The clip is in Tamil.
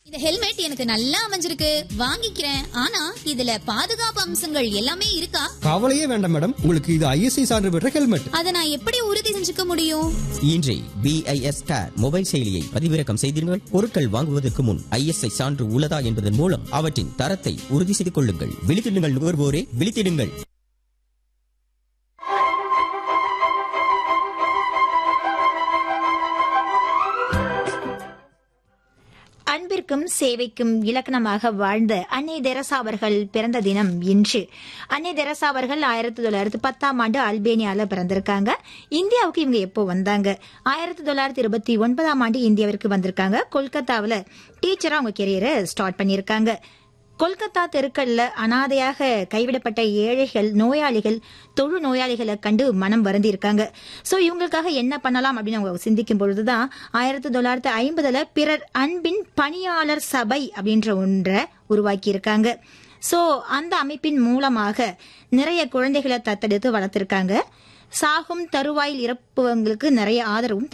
இந்த ஹெல்மெட் எனக்கு நல்லா அமைஞ்சிருக்கு, வாங்கிக்கிறேன். ஆனா இதுல பாதுகாப்பு அம்சங்கள் எல்லாமே இருக்கா? கவலையே வேண்டாம் மேடம், உங்களுக்கு இது ISI சான்று பெற்ற ஹெல்மெட். அதை நான் எப்படி உறுதி செஞ்சுக்க முடியும்? இன்றே BIS Star மொபைல் செயலியை பதிவிறக்கம் செய்தீர்கள். பொருட்கள் வாங்குவதற்கு முன் ISI சான்று உள்ளதா என்பதன் மூலம் அவற்றின் தரத்தை உறுதி செய்து கொள்ளுங்கள். விழித்திடுங்கள் நுகர்வோரே, விழித்திடுங்கள். அன்பிற்கும் சேவைக்கும் இலக்கணமாக வாழ்ந்த அன்னை தெரசா அவர்கள் பிறந்த தினம் இன்று. அன்னை தெரசா அவர்கள் 1910 அல்பேனியால பிறந்திருக்காங்க. இந்தியாவுக்கு இவங்க எப்போ வந்தாங்க? 1929 இந்தியாவிற்கு வந்திருக்காங்க. கொல்கத்தாவில் டீச்சரா அவங்க கெரியரை ஸ்டார்ட் பண்ணியிருக்காங்க. கொல்கத்தா தெருக்கள்ல அனாதையாக கைவிடப்பட்ட ஏழைகள், நோயாளிகள், தொழு நோயாளிகளை கண்டு மனம் வருந்தி இருக்காங்க. சோ இவங்களுக்காக என்ன பண்ணலாம் அப்படின்னு அவங்க சிந்திக்கும் பொழுதுதான் 1950 பிறர் அன்பின் பணியாளர் சபை அப்படின்ற ஒன்றை உருவாக்கி இருக்காங்க. சோ அந்த அமைப்பின் மூலமாக நிறைய குழந்தைகளை தத்தெடுத்து வளர்த்திருக்காங்க. சாகும் தருவாயில் இறப்பவங்களுக்கு நிறைய ஆதரவும்